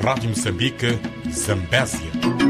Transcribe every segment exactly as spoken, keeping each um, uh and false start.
Rádio Moçambique, Zambésia.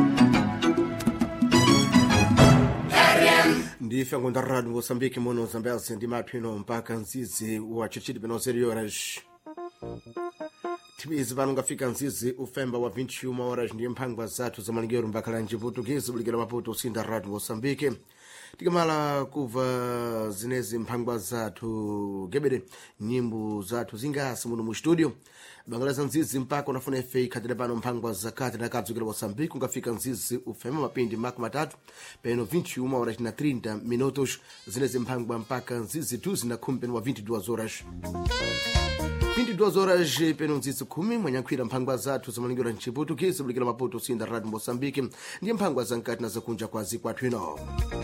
Ndife ngonda Rádio Moçambique muno Zambésia ndi maphino mpaka nzizi wa chichiti peno zero horas. Tibizi pano ngafika nzizi ufemba wa vinte e uma horas ndi mphangwa zathu za malingero mbakhala nchiputukezi bulikira maputo usinda Rádio Moçambique. Tikamala kuva zinezi mphangwa zathu gebede nyimbo zathu zingasi muno mu studio bangalaza nzizi mpaka unafuna efe ikhatira pano mphangwa zakati nakadzukira Moçambique ungafika nzizi ufema mapindi mako matatu peno vinte e uma horas na trinta minutos zinezi mphangwa mpaka nzizi tuzi na khumi peno wa vinte e duas horas vinte e duas horas peno nzizi khumi mwanyankhwira mphangwa zathu za malingero nchiputukezi bulikira maputo usinda Rádio Moçambique ndi mphangwa zankati na zakunja kwa zikwathu ino.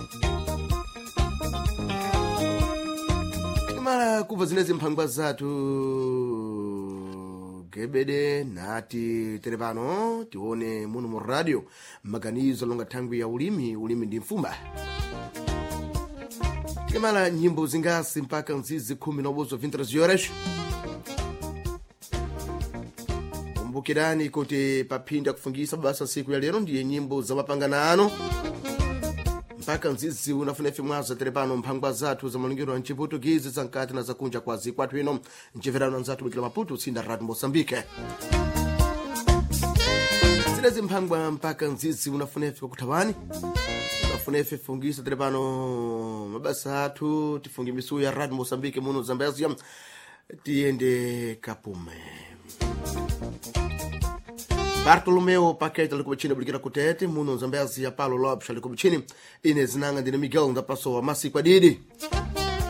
Mara kuva zinezi mphangwa zathu gebede nati televano tione muno mu radio maganizo longa tangu ya ulimi ulimi ndi mfumba. Tikamala nyimbo zingasi mpaka nzizi khumi na ubozo vinte horas. Kumbukirani kuti papinda kufungisa basa siku ya lero ndiye nyimbo za mapanganano. Mpaka nzizi unafuna efe mwaza telepano mphangwa zathu za malingiro nchiputukizi zankati na zakunja kwa zikwathu ino nchiverano nzatu bukila maputo usinda Rádio Moçambique. Zinezi mphangwa mpaka nzizi unafuna efe kukutawani unafuna efe fungisa telepano mabasa athu tifungi misu ya Rádio Moçambique muno Zambésia tiende kapume. Bartolomeu Paquete ali kubichini bulikira kutete muno Zambésia Paulo Lopes ali kubichini ine zinanga ndine Miguel nda pasowa masiku adidi.